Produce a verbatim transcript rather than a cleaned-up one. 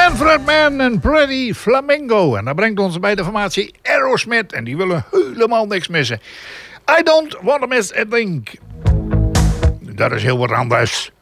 Manfred Mann en Pretty Flamingo. En dat brengt ons bij de formatie Aerosmith. En die willen helemaal niks missen. I don't want to miss a thing. Dat is heel wat anders.